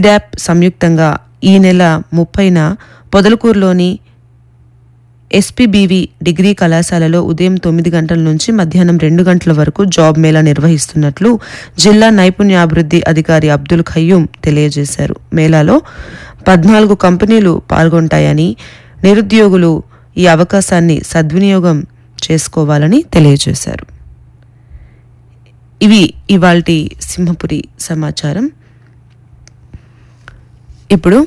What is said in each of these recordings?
సిడాప్ సంయుక్తంగా ఈ నెల 30న పొదలకూరులోని ఎస్పీబీవీ డిగ్రీ కళాశాలలో ఉదయం 9 గంటల నుంచి మధ్యాహ్నం 2 గంటల వరకు జాబ్ మేళా నిర్వహిస్తున్నట్లు జిల్లా నైపుణ్యాభివృద్ధి అధికారి అబ్దుల్ ఖయ్యూం తెలియజేశారు. మేళాలో 14 కంపెనీలు పాల్గొంటాయని, నిరుద్యోగులు ఈ అవకాశాన్ని సద్వినియోగం చేసుకోవాలని తెలియజేశారు. ఇవి ఇవాల్టి సింహపురి సమాచారం. ఇప్పుడు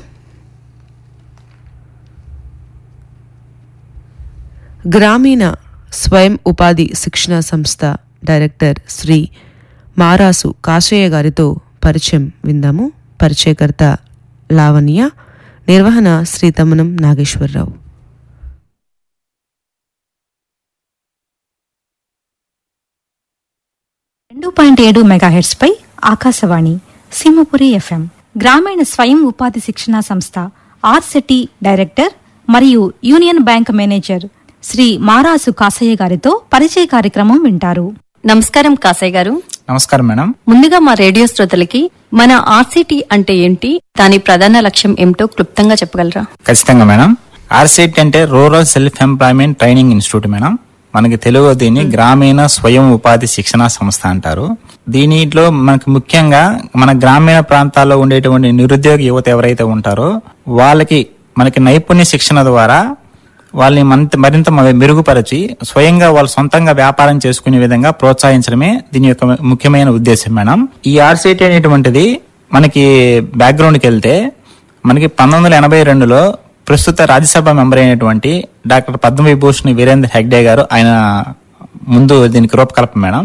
గ్రామీణ స్వయం ఉపాధి శిక్షణ సంస్థ డైరెక్టర్ శ్రీ మారాసు కాశయ్య గారితో పరిచయం విందాము. పరిచయకర్త లావణ్య, నిర్వహణ శ్రీ తమ్మనం నాగేశ్వరరావు. 2.7 మెగాహెర్ట్జ్ పై ఆకాశవాణి సింహపురి ఎఫ్ఎం గ్రామీణ స్వయం ఉపాధి శిక్షణ సంస్థ ఆర్సెటి డైరెక్టర్ మరియు union bank manager Shri Marasu Kasaiah గారితో పరిచయ కార్యక్రమం వింటారు. నమస్కారం కాసయ్య గారు. నమస్కారం మేడం. ముందుగా మా రేడియో శ్రోతలకి మన ఆర్సిటి అంటే ఏంటి, దాని ప్రధాన లక్ష్యం ఏమిటో క్లుప్తంగా చెప్పగలరా? ఖచ్చితంగా మేడం. ఆర్సిటి అంటే rural self employment training institute madam. మనకి తెలుగు దీన్ని గ్రామీణ స్వయం ఉపాధి శిక్షణ సంస్థ అంటారు. దీనిలో మనకు ముఖ్యంగా మన గ్రామీణ ప్రాంతాల్లో ఉండేటువంటి నిరుద్యోగ యువత ఎవరైతే ఉంటారో వాళ్ళకి మనకి నైపుణ్య శిక్షణ ద్వారా వాళ్ళని మరింత మెరుగుపరిచి స్వయంగా వాళ్ళు సొంతంగా వ్యాపారం చేసుకునే విధంగా ప్రోత్సహించడమే దీని యొక్క ముఖ్యమైన ఉద్దేశం మేడం. ఈ ఆర్సిటి అనేటువంటిది మనకి బ్యాక్గ్రౌండ్కి వెళ్తే మనకి 1982లో ప్రస్తుత రాజ్యసభ మెంబర్ అయినటువంటి డాక్టర్ పద్మవిభూషణ్ వీరేంద్ర హెగ్డే గారు ఆయన ముందు దీనికి రూపకల్పన మేడం.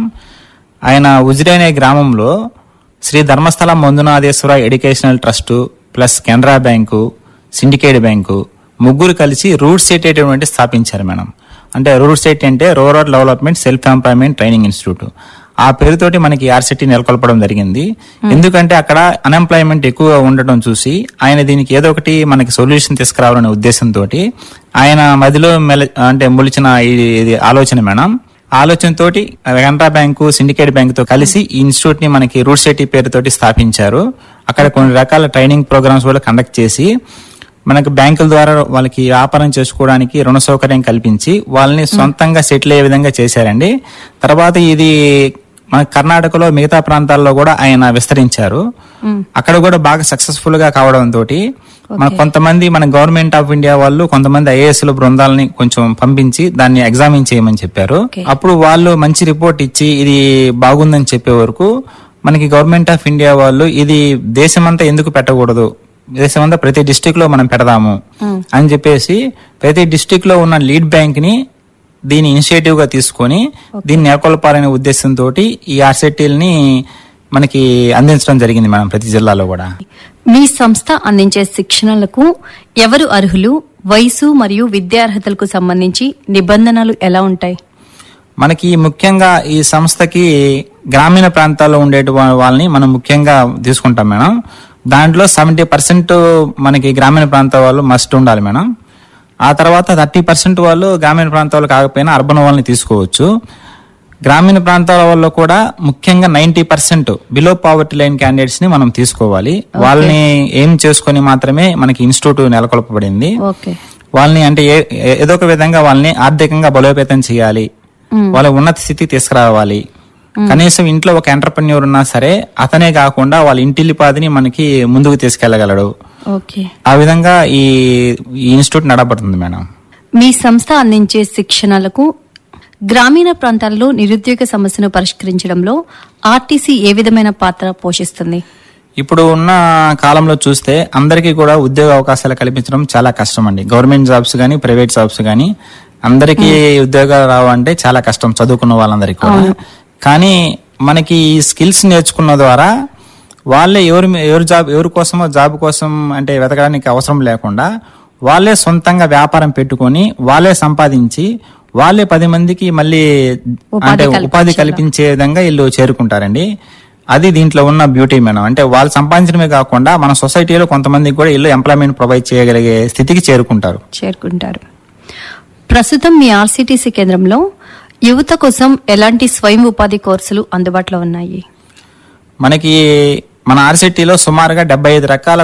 ఆయన ఉజిరే అనే గ్రామంలో Shri Dharmasthala Manjunatheshwara educational trust plus Canara bank, syndicate bank ముగ్గురు కలిసి రూట్ సెట్ అనేటువంటి స్థాపించారు మేడం. అంటే రూట్ సెట్ అంటే rural development self employment training institute. ఆ పేరుతోటి మనకి ఆర్సిటి నెలకొల్పడం జరిగింది. ఎందుకంటే అక్కడ అన్ఎంప్లాయ్మెంట్ ఎక్కువగా ఉండటం చూసి ఆయన దీనికి ఏదో ఒకటి మనకి సొల్యూషన్ తీసుకురావాలనే ఉద్దేశంతో ఆయన మధ్యలో మొలిచిన ఇది ఆలోచన మేడం. ఆలోచనతోటి కెనరా బ్యాంకు, సిండికేట్ బ్యాంకు తో కలిసి ఈ ఇన్స్టిట్యూట్ ని మనకి రూట్ సెట్ పేరుతోటి స్థాపించారు. అక్కడ కొన్ని రకాల ట్రైనింగ్ ప్రోగ్రామ్స్ కూడా కండక్ట్ చేసి మనకు బ్యాంకుల ద్వారా వాళ్ళకి వ్యాపారం చేసుకోవడానికి రుణ సౌకర్యం కల్పించి వాళ్ళని సొంతంగా సెటిల్ అయ్యే విధంగా చేశారండి. తర్వాత ఇది మన కర్ణాటకలో మిగతా ప్రాంతాల్లో కూడా ఆయన విస్తరించారు. అక్కడ కూడా బాగా సక్సెస్ఫుల్ గా కావడంతో మన కొంతమంది మన గవర్నమెంట్ ఆఫ్ ఇండియా వాళ్ళు కొంతమంది ఐఏఎస్ బృందాలని కొంచెం పంపించి దాన్ని ఎగ్జామిన్ చేయమని చెప్పారు. అప్పుడు వాళ్ళు మంచి రిపోర్ట్ ఇచ్చి ఇది బాగుందని చెప్పే వరకు మనకి గవర్నమెంట్ ఆఫ్ ఇండియా వాళ్ళు ఇది దేశమంతా ఎందుకు పెట్టకూడదు, దేశమంతా ప్రతి డిస్టిక్ లో మనం పెడదాము అని చెప్పేసి ప్రతి డిస్టిక్ లో ఉన్న లీడ్ బ్యాంక్ ని దీని ఇనిషియేటివ్ గా తీసుకొని దీన్ని నెలకొల్పాలనే ఉద్దేశంతో ఈ ఆర్సిటీలని మనకి అందించడం జరిగింది మేడం ప్రతి జిల్లాలో కూడా. మీ సంస్థ అందించే శిక్షణలకు ఎవరు అర్హులు, వయసు మరియు విద్యార్హతలకు సంబంధించి నిబంధనలు ఎలా ఉంటాయి? మనకి ముఖ్యంగా ఈ సంస్థకి గ్రామీణ ప్రాంతాల్లో ఉండే వాళ్ళని మనం ముఖ్యంగా తీసుకుంటాం మేడం. దాంట్లో 70% మనకి గ్రామీణ ప్రాంతాల వాళ్ళు మస్ట్ ఉండాలి మేడం. ఆ తర్వాత 30% వాళ్ళు గ్రామీణ ప్రాంతాలు కాకపోయినా అర్బన్ వాళ్ళని తీసుకోవచ్చు. గ్రామీణ ప్రాంతాల వాళ్ళు కూడా ముఖ్యంగా 90% బిలో పావర్టీ లైన్ క్యాండిడేట్స్ ని మనం తీసుకోవాలి. వాళ్ళని ఏం చేసుకుని మాత్రమే మనకి ఇన్స్టిట్యూట్ నెలకొల్పబడింది. వాళ్ళని అంటే ఏదో ఒక విధంగా వాళ్ళని ఆర్థికంగా బలోపేతం చేయాలి, వాళ్ళ ఉన్నత స్థితికి తీసుకురావాలి. కనీసం ఇంట్లో ఒక ఎంటర్‌ప్రెన్యూర్ ఉన్నా సరే అతనే కాకుండా వాళ్ళ ఇంటిల్లిపాదిని మనకి ముందుకు తీసుకెళ్లగలడు. ఆ విధంగా ఈ ఇన్స్టిట్యూట్ నడపడుతుంది మేడం. మీ సంస్థ అందించే శిక్షణలకు గ్రామీణ ప్రాంతాల్లో నిరుద్యోగ సమస్యను పరిష్కరించడంలో ఆర్టీసీ ఏ విధమైన పాత్ర పోషిస్తుంది? ఇప్పుడు ఉన్న కాలంలో చూస్తే అందరికీ కూడా ఉద్యోగ అవకాశాలు కల్పించడం చాలా కష్టం అండి. గవర్నమెంట్ జాబ్స్ గానీ ప్రైవేట్ జాబ్స్ గానీ అందరికీ ఉద్యోగాలు రావంటే చాలా కష్టం చదువుకున్న వాళ్ళందరికీ కూడా. కానీ మనకి ఈ స్కిల్స్ నేర్చుకున్న ద్వారా వాళ్ళే ఎవరి కోసమో జాబ్ కోసం అంటే వెతకడానికి అవసరం లేకుండా వాళ్ళే సొంతంగా వ్యాపారం పెట్టుకొని వాళ్ళే సంపాదించి వాళ్ళే 10 మందికి మళ్ళీ అంటే ఉపాధి కల్పించే విధంగా వీళ్ళు చేరుకుంటారండి. అది దీంట్లో ఉన్న బ్యూటీ మేడం. అంటే వాళ్ళు సంపాదించడమే కాకుండా మన సొసైటీలో కొంతమందికి కూడా వీళ్ళు ఎంప్లాయ్మెంట్ ప్రొవైడ్ చేయగలిగే స్థితికి చేరుకుంటారు. ప్రస్తుతం మీ ఆర్సిటిసి కేంద్రంలో యువత కోసం ఎలాంటి స్వయం ఉపాధి కోర్సులు అందుబాటులో ఉన్నాయి? మనకి మన ఆర్సిటీలో సుమారుగా 75 రకాల